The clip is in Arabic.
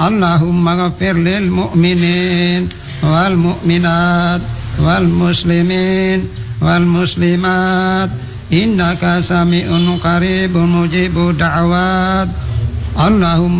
اللهم اغفر للمؤمنين والمؤمنات والمسلمين والمسلمات إنك سميع قريب مجيب دعوات. اللهم